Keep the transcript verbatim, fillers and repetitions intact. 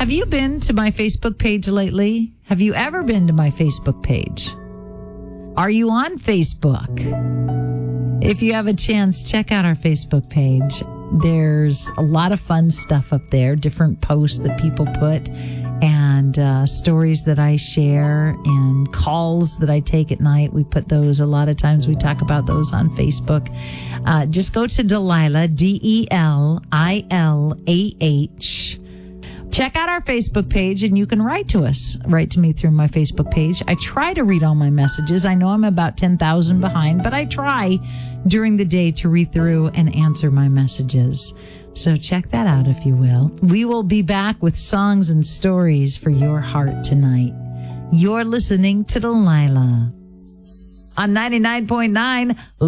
Have you been to my Facebook page lately? Have you ever been to my Facebook page? Are you on Facebook? If you have a chance, check out our Facebook page. There's a lot of fun stuff up there, different posts that people put, and uh, stories that I share, and calls that I take at night. We put those, a lot of times we talk about those on Facebook. Uh, just go to Delilah, D E L I L A H. Check out our Facebook page, and you can write to us. Write to me through my Facebook page. I try to read all my messages. I know I'm about ten thousand behind, but I try during the day to read through and answer my messages. So check that out, if you will. We will be back with songs and stories for your heart tonight. You're listening to Delilah on ninety-nine point nine